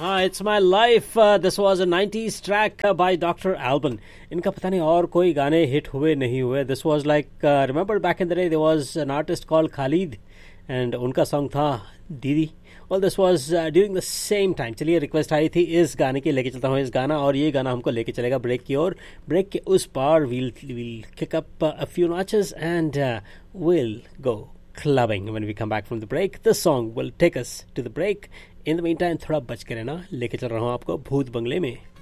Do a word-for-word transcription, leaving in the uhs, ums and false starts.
हाँ, it's my life. This was a nineties track by doctor eleven. इनका पता नहीं और कोई गाने हिट हुए नहीं हुए। This was like, remember back in the day there was an artist called Khalid and उनका सॉन्ग था दीदी। well this was uh, during the same time। चलिए, रिक्वेस्ट आई थी इस गाने की, लेके चलता हूँ इस गाना, और ये गाना हमको लेके चलेगा ब्रेक की ओर। ब्रेक के उस पार we'll we'll kick up a few notches and we'll go clubbing when we come back from the break। This song will take us to the break। In the meantime, थोड़ा बच के रहना, लेके चल रहा हूँ आपको भूत बंगले में।